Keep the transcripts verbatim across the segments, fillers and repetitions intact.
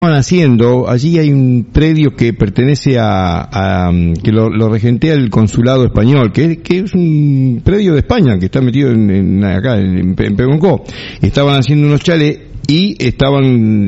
haciendo, allí hay un predio que pertenece a, a que lo, lo regentea el consulado español, que, que es un predio de España, que está metido en, en acá, en, en Pehuenco. Estaban haciendo unos chalets y estaban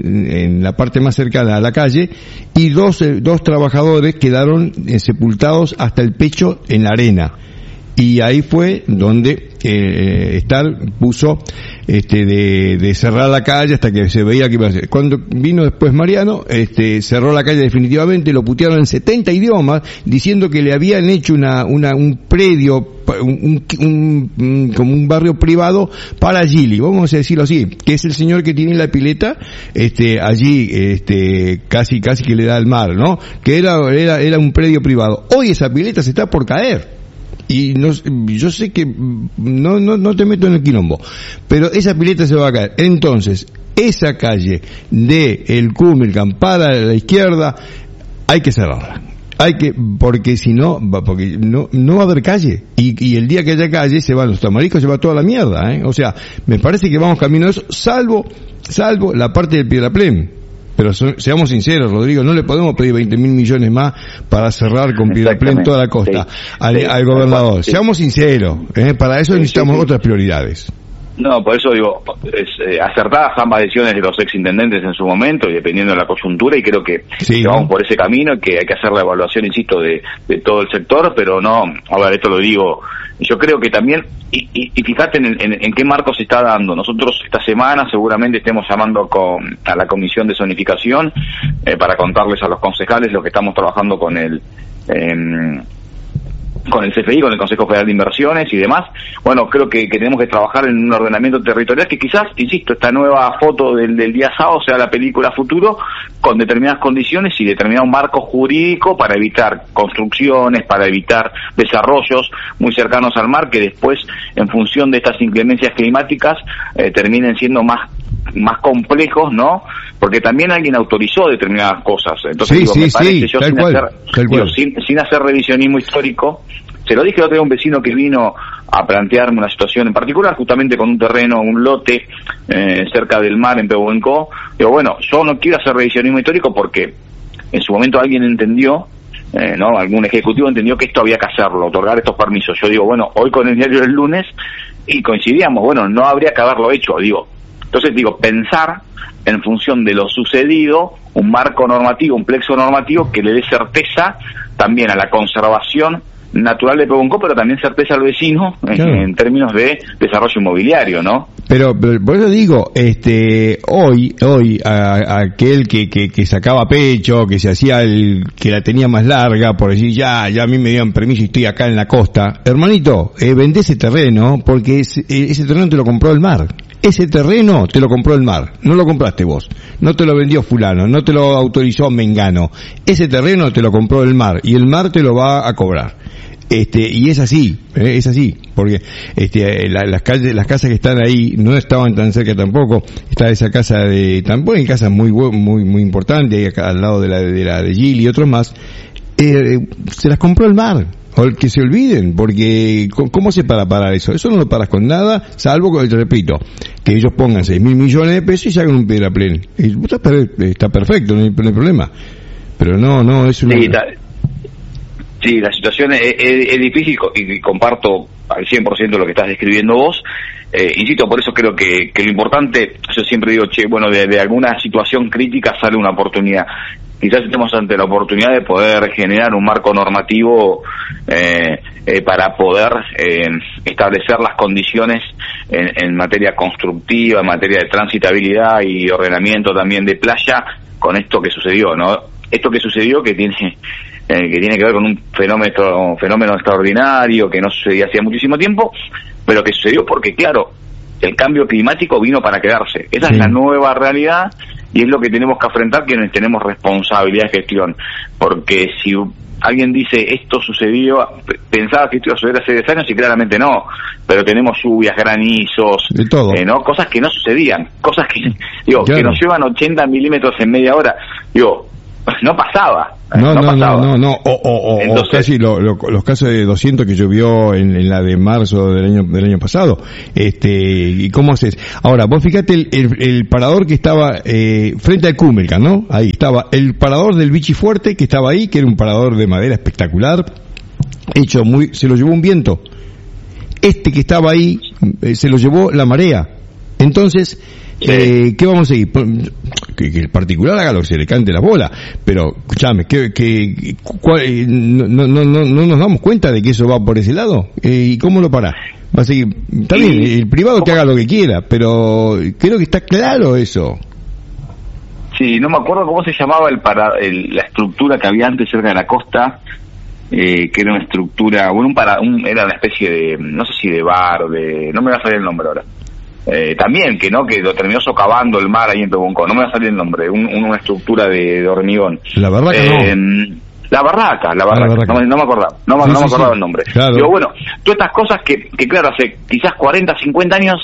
en la parte más cercana a la calle, y dos, dos trabajadores quedaron sepultados hasta el pecho en la arena. Y ahí fue donde eh, Star puso este de, de cerrar la calle hasta que se veía que iba a hacer. Cuando vino después Mariano, este cerró la calle definitivamente, lo putearon en setenta idiomas, diciendo que le habían hecho una, una un predio, un, un, un como un barrio privado para Gili, vamos a decirlo así, que es el señor que tiene la pileta este allí, este casi casi que le da al mar, ¿no? Que era era era un predio privado. Hoy esa pileta se está por caer. Y no, yo sé que no, no, no te meto en el quilombo, pero esa pileta se va a caer. Entonces, esa calle de el Cumilcan para la izquierda hay que cerrarla. Hay que, porque si no, porque no, no va a haber calle. Y, y el día que haya calle se van los tamariscos, se va toda la mierda, ¿eh? O sea, me parece que vamos camino a eso, salvo, salvo la parte del Piedraplén. Pero so, seamos sinceros, Rodrigo, no le podemos pedir veinte mil millones más para cerrar con Piedraplén toda la costa sí, al, sí, al gobernador. Sí. Seamos sinceros, ¿eh? Para eso sí, necesitamos sí, sí. otras prioridades. No, por eso digo, es, eh, acertadas ambas decisiones de los exintendentes en su momento, y dependiendo de la coyuntura, y creo que, sí, que vamos por ese camino, y que hay que hacer la evaluación, insisto, de, de todo el sector, pero no, a ver, esto lo digo, yo creo que también, y, y, y fíjate en, en, en qué marco se está dando. Nosotros esta semana seguramente estemos llamando con, a la Comisión de Zonificación eh, para contarles a los concejales lo que estamos trabajando con el... Eh, con el C F I, con el Consejo Federal de Inversiones y demás. Bueno, creo que, que tenemos que trabajar en un ordenamiento territorial que quizás, insisto, esta nueva foto del, del día sábado sea la película futuro, con determinadas condiciones y determinado marco jurídico para evitar construcciones, para evitar desarrollos muy cercanos al mar, que después, en función de estas inclemencias climáticas, eh, terminen siendo más más complejos, ¿no? Porque también alguien autorizó determinadas cosas. Entonces, sí, digo, sí, me parece, sí, yo sin, cual, hacer, digo, sin, sin hacer revisionismo histórico, se lo dije el otro día a un vecino que vino a plantearme una situación en particular, justamente con un terreno, un lote eh, cerca del mar en Pehuenco. Digo, bueno, yo no quiero hacer revisionismo histórico porque en su momento alguien entendió, eh, no, algún ejecutivo entendió que esto había que hacerlo, otorgar estos permisos. Yo digo, bueno, hoy con el diario del lunes, y coincidíamos, bueno, no habría que haberlo hecho, digo. Entonces digo, pensar en función de lo sucedido, un marco normativo, un plexo normativo que le dé certeza también a la conservación natural de Pehuenco, pero también certeza al vecino en, claro. en términos de desarrollo inmobiliario, ¿no? Pero, pero por eso digo, este, hoy, hoy, a, a aquel que, que, que sacaba pecho, que se hacía el, que la tenía más larga, por decir, ya, ya a mí me dieron permiso y estoy acá en la costa, hermanito, eh, vendé ese terreno, porque ese, ese terreno te lo compró el mar. Ese terreno te lo compró el mar, no lo compraste vos, no te lo vendió fulano, no te lo autorizó Mengano. Ese terreno te lo compró el mar, y el mar te lo va a cobrar. Este, y es así, ¿eh? es así, porque este, la, las calles, las casas que están ahí no estaban tan cerca tampoco. Está esa casa de, tampoco hay casas muy, muy, muy importantes, ahí acá al lado de la de la de Gili y otros más, eh, se las compró el mar. O que se olviden, porque ¿cómo se para parar eso? Eso no lo paras con nada, salvo, te repito, que ellos pongan seis mil millones de pesos y se hagan un Piedraplén. Está, está perfecto, no hay, no hay problema. Pero no, no, es una... Sí, ta, sí la situación es, es, es difícil, y comparto al cien por ciento lo que estás describiendo vos. Eh, insisto, por eso creo que, que lo importante, yo siempre digo, che, bueno, de, de alguna situación crítica sale una oportunidad. Quizás estemos ante la oportunidad de poder generar un marco normativo eh, eh, para poder eh, establecer las condiciones en, en materia constructiva, en materia de transitabilidad y ordenamiento también de playa, con esto que sucedió, ¿no? Esto que sucedió que tiene eh, que tiene que ver con un fenómeno, un fenómeno extraordinario que no sucedía hacía muchísimo tiempo, pero que sucedió porque, claro, el cambio climático vino para quedarse. Esa sí. es la nueva realidad. Y es lo que tenemos que afrontar, quienes tenemos responsabilidad de gestión. Porque si alguien dice, esto sucedió, pensaba que esto iba a suceder hace diez años, y claramente no. Pero tenemos lluvias, granizos, de todo. Eh, ¿no? Cosas que no sucedían. Cosas que, digo, claro. que nos llevan ochenta milímetros en media hora. Digo, no pasaba. No, no, no, pasaba. no, no, o, o, o, Entonces, o casi lo, lo, los casos de doscientos que llovió en, en la de marzo del año del año pasado. Este, ¿y cómo haces? Ahora, vos fíjate el, el, el parador que estaba eh, frente a Cúmelca, ¿no? Ahí estaba el parador del Vichy Fuerte, que estaba ahí, que era un parador de madera espectacular, hecho muy, se lo llevó un viento. Este que estaba ahí, eh, se lo llevó la marea. Entonces, Eh, ¿qué vamos a seguir? Que, que el particular haga lo que se le cante la bola, pero escúchame, que, que cuál, no, no, no, no nos damos cuenta de que eso va por ese lado. Eh, ¿Y cómo lo parás? Va a seguir, está bien, el privado que haga lo que quiera, pero creo que está claro eso. Sí, no me acuerdo cómo se llamaba el para el, la estructura que había antes cerca de la costa, eh, que era una estructura, bueno, un para, un, era una especie de, no sé si de bar, de, no me va a salir el nombre ahora. Eh, también que no que lo terminó socavando el mar ahí en Pehuenco, no me va a salir el nombre, un, una estructura de, de hormigón. La barraca eh, no. La barraca, la barraca, la barraca. No, no me acordaba, no, sí, no sí, me acordaba sí. el nombre. Claro. Digo, bueno, todas estas cosas que, que claro, hace quizás cuarenta, cincuenta años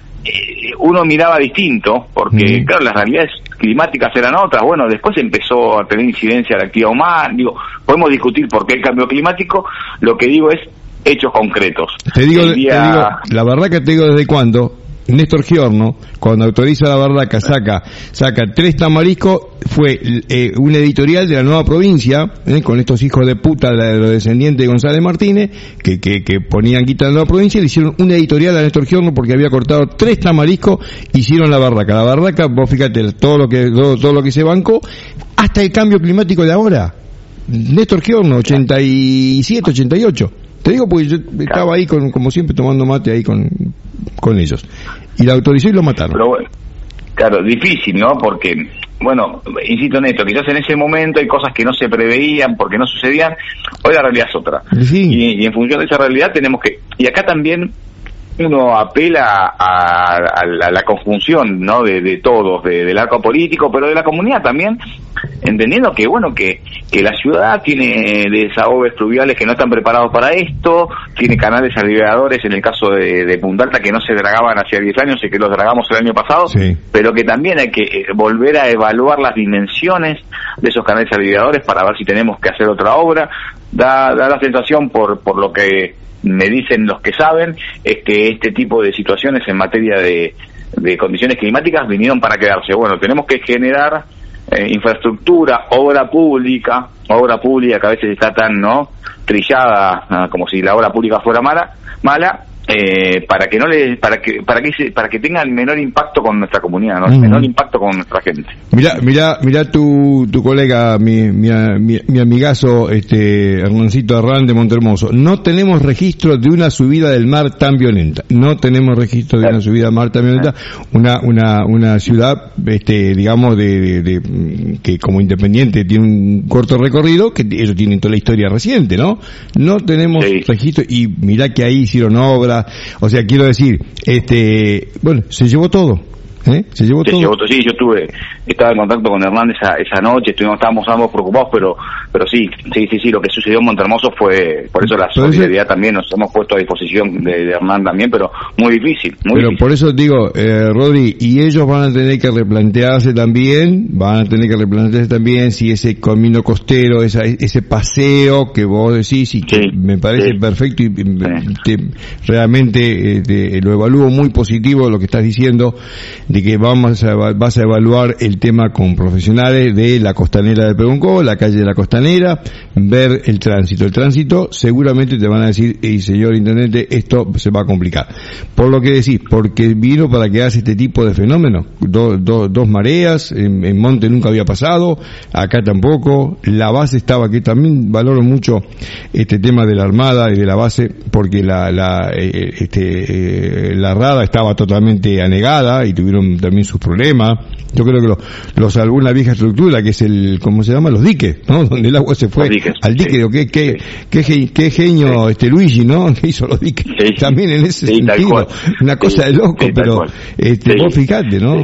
eh, uno miraba distinto, porque mm. claro, las realidades climáticas eran otras, bueno, después empezó a tener incidencia la actividad humana, digo, podemos discutir por qué el cambio climático, lo que digo es hechos concretos. Te digo, día... te digo la barraca te digo desde cuándo. Néstor Giorno, cuando autoriza la barraca, saca saca tres tamariscos, fue eh, un editorial de la Nueva Provincia, eh, con estos hijos de puta de los descendientes de González Martínez, que, que, que ponían guita en la Nueva Provincia, y le hicieron una editorial a Néstor Giorno porque había cortado tres tamariscos, hicieron la barraca. La barraca, vos fíjate, todo lo que todo, todo lo que se bancó, hasta el cambio climático de ahora. Néstor Giorno, ochenta y siete, ochenta y ocho. Te digo porque yo estaba ahí, con, como siempre, tomando mate ahí con con ellos. Y la autorizó y lo mataron. Pero bueno, claro, difícil, ¿no? Porque, bueno, insisto en esto, quizás en ese momento hay cosas que no se preveían porque no sucedían, hoy la realidad es otra. Sí. Y, y en función de esa realidad tenemos que... Y acá también uno apela a, a, la, a la conjunción, ¿no? De, de todos, de, del arco político, pero de la comunidad también, entendiendo que, bueno, que, que la ciudad tiene desagües fluviales que no están preparados para esto, tiene canales alveadores, en el caso de, de Punta Alta, que no se dragaban hace diez años y que los dragamos el año pasado, sí. pero que también hay que volver a evaluar las dimensiones de esos canales alveadores para ver si tenemos que hacer otra obra. Da, da la sensación, por, por lo que me dicen los que saben, es que este tipo de situaciones en materia de, de condiciones climáticas vinieron para quedarse. Bueno, tenemos que generar eh, infraestructura, obra pública, obra pública que a veces está tan no trillada, ¿no? Como si la obra pública fuera mala, mala eh, para que no le, para que, para que se, para que tenga el menor impacto con nuestra comunidad, ¿no? El uh-huh. menor impacto con nuestra gente. Mira, mira, mira tu, tu colega, mi, mi, mi, mi amigazo, este, Hernancito Herrán de Montermoso. No tenemos registro de una subida del mar tan violenta. No tenemos registro de una subida del mar tan violenta. Una, una, una ciudad, este, digamos, de, de, de, que como independiente tiene un corto recorrido, que ellos tienen toda la historia reciente, ¿no? No tenemos sí. registro, y mirá que ahí hicieron obras. O sea, quiero decir, este, bueno, se llevó todo, ¿eh? Se llevó se todo. Llevó todo. Sí, yo estuve, estaba en contacto con Hernán esa, esa noche, estuvimos, estábamos ambos preocupados, pero, pero sí, sí, sí, sí, lo que sucedió en Montermoso fue, por eso la solidaridad también nos hemos puesto a disposición de, de Hernán también, pero muy difícil, muy pero difícil. Por eso digo, eh, Rodri, y ellos van a tener que replantearse también, van a tener que replantearse también si ese camino costero, esa, ese paseo que vos decís y que sí, me parece sí. perfecto y sí. te, realmente eh, te, lo evalúo muy positivo lo que estás diciendo, de que vamos a, vas a evaluar el tema con profesionales de la costanera de Pehuenco, la calle de la costanera, ver el tránsito. El tránsito seguramente te van a decir, hey, señor intendente, esto se va a complicar. Por lo que decís, porque vino para que hace este tipo de fenómenos. Do, do, dos mareas, en, en Monte nunca había pasado, acá tampoco. La base estaba, que también valoro mucho este tema de la Armada y de la base, porque la, la, eh, este, eh, la rada estaba totalmente anegada y tuvieron también sus problemas. Yo creo que lo, lo salvó una vieja estructura que es el, ¿cómo se llama? Los diques, ¿no? Donde el agua se fue diques, al dique. Sí, ¿Qué, qué, sí. qué, qué genio sí. este Luigi, ¿no? Que hizo los diques. Sí, también en ese sí, sentido. Una cosa sí, de loco, sí, pero este, sí. vos fijate, ¿no? Sí.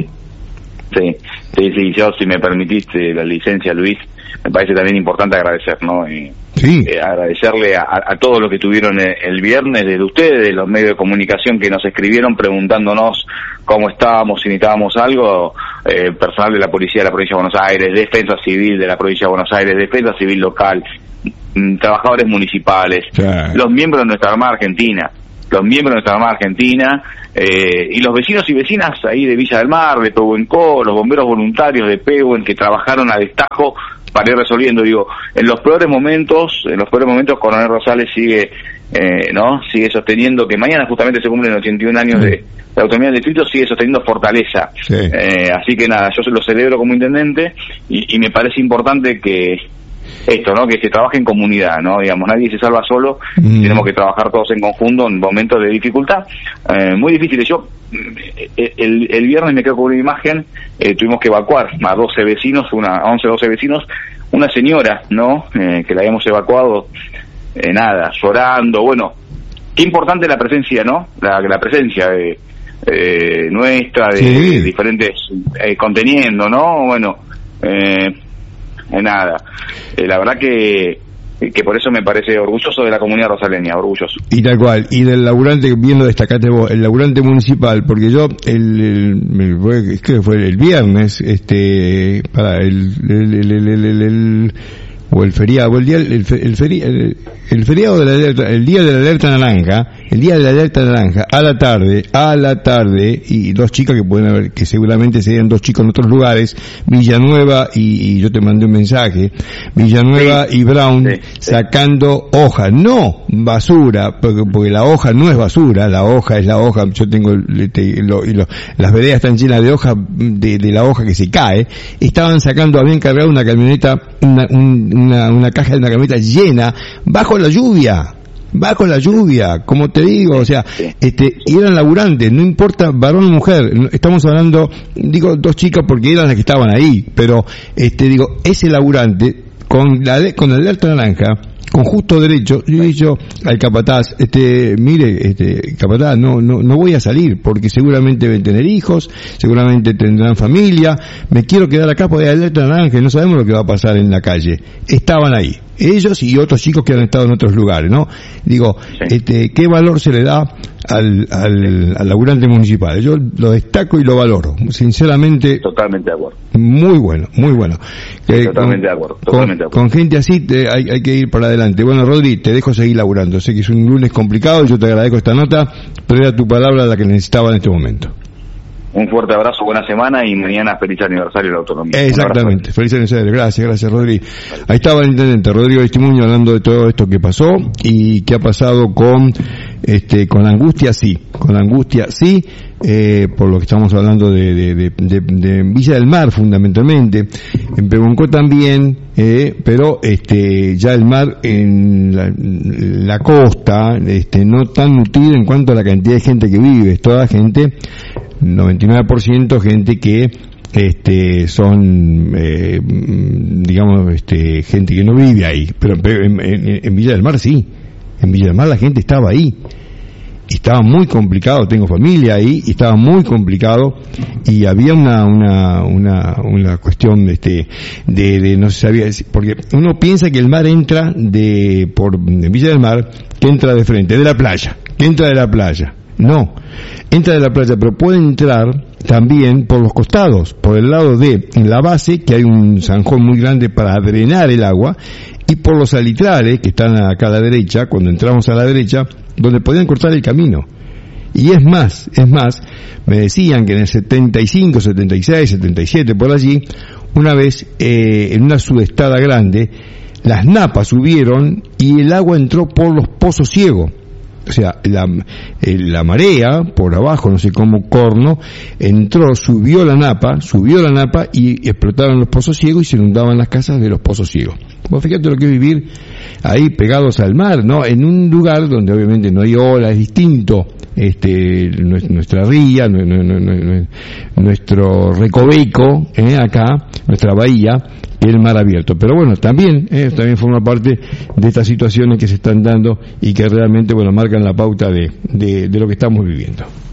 sí, sí, sí, yo si me permitiste la licencia, Luis, me parece también importante agradecer, ¿no? Y, sí. eh, agradecerle a, a todos los que tuvieron el, el viernes, desde ustedes, de los medios de comunicación que nos escribieron preguntándonos cómo estábamos, si necesitábamos algo, eh, personal de la policía de la provincia de Buenos Aires, defensa civil de la provincia de Buenos Aires, defensa civil local, mm, trabajadores municipales, claro. los miembros de nuestra Armada Argentina, los miembros de nuestra Armada Argentina, eh, y los vecinos y vecinas ahí de Villa del Mar, de Pehuenco, los bomberos voluntarios de Pehuen que trabajaron a destajo para ir resolviendo. Digo, en los peores momentos, en los peores momentos Coronel Rosales sigue, eh, ¿no? Sigue sosteniendo que mañana justamente se cumplen ochenta y un años de, de autonomía del distrito, sigue sosteniendo fortaleza. Sí. Eh, así que nada, yo se lo celebro como intendente y, y me parece importante que esto, ¿no? Que se trabaje en comunidad, ¿no? Digamos, nadie se salva solo, mm. tenemos que trabajar todos en conjunto en momentos de dificultad, eh, muy difíciles. Yo, el, el viernes me quedo con una imagen, eh, tuvimos que evacuar a doce vecinos, una, a once, doce vecinos, una señora, ¿no? Eh, que la habíamos evacuado, eh, nada, llorando, bueno, qué importante la presencia, ¿no? La, la presencia de, eh, nuestra, de, sí. de diferentes, eh, conteniendo, ¿no? Bueno, eh, Eh, nada, eh, la verdad que que por eso me parece orgulloso de la comunidad rosaleña, orgulloso. Y tal cual, y del laburante, bien lo destacaste vos, el laburante municipal, porque yo, el, el, el fue, es que fue el viernes, este, para, el, el, el, el, el, el, el o el feriado, o el día, el, el, feri, el, el feriado de la alerta, el día de la alerta naranja, el día de la alerta naranja, a la tarde, a la tarde, y dos chicas que pueden haber, que seguramente serían dos chicos en otros lugares, Villanueva y, y yo te mandé un mensaje, Villanueva sí, y Brown, sí, sí. sacando hoja, no basura, porque, porque la hoja no es basura, la hoja es la hoja, yo tengo, te, lo, y lo, las veredas están llenas de hoja, de, de la hoja que se cae, estaban sacando, habían cargado una camioneta, una, un, Una, una caja de una camioneta llena bajo la lluvia, bajo la lluvia, como te digo, o sea, este, y eran laburantes, no importa varón o mujer, estamos hablando, digo dos chicas porque eran las que estaban ahí, pero este, digo, ese laburante con la con la alerta naranja, con justo derecho, yo he dicho al capataz, este, mire, este, capataz, no, no, no voy a salir, porque seguramente deben tener hijos, seguramente tendrán familia, me quiero quedar acá porque hay alerta naranja y no sabemos lo que va a pasar en la calle. Estaban ahí, ellos y otros chicos que han estado en otros lugares, ¿no? Digo, sí. este, ¿qué valor se le da al, al, al laburante municipal? Yo lo destaco y lo valoro, sinceramente. Totalmente de acuerdo. Muy bueno, muy bueno. Sí, eh, totalmente con, de acuerdo, totalmente con, de acuerdo. Con gente así te, hay, hay que ir para adelante. Bueno, Rodri, te dejo seguir laburando. Sé que es un lunes complicado, yo te agradezco esta nota, pero era tu palabra la que necesitaba en este momento. Un fuerte abrazo, buena semana y mañana feliz aniversario de la autonomía. Exactamente, feliz aniversario, gracias, gracias Rodri. Ahí estaba el intendente Rodrigo Aristimuño hablando de todo esto que pasó y qué ha pasado con este con la angustia, sí, con la angustia, sí, eh, por lo que estamos hablando de, de, de, de, de Villa del Mar fundamentalmente, en Pehuenco también, eh, pero este ya el mar en la, la costa, este no tan nutrido en cuanto a la cantidad de gente que vive, es toda gente, noventa y nueve por ciento gente que este son eh, digamos este gente que no vive ahí, pero en, en, en Villa del Mar sí, en Villa del Mar la gente estaba ahí, estaba muy complicado, tengo familia ahí y estaba muy complicado y había una una una una cuestión este de, de no se sabía, porque uno piensa que el mar entra de por en Villa del Mar, que entra de frente de la playa, que entra de la playa. No, entra de la playa, pero puede entrar también por los costados, por el lado de en la base, que hay un zanjón muy grande para drenar el agua, y por los salitrales, que están acá a la derecha, cuando entramos a la derecha, donde podían cortar el camino. Y es más, es más, me decían que en el setenta y cinco, setenta y seis, setenta y siete, por allí, una vez, eh, en una sudestada grande, las napas subieron y el agua entró por los pozos ciegos. O sea, la, la marea, por abajo, no sé cómo corno, entró, subió la napa, subió la napa y explotaron los pozos ciegos y se inundaban las casas de los pozos ciegos. Vos fíjate lo que es vivir ahí pegados al mar, ¿no? En un lugar donde obviamente no hay olas, es distinto, este, nuestra ría, nuestro recoveco, eh, acá, nuestra bahía, el mar abierto. Pero bueno, también, eh, también forma parte de estas situaciones que se están dando y que realmente, bueno, marcan la pauta de, de, de lo que estamos viviendo.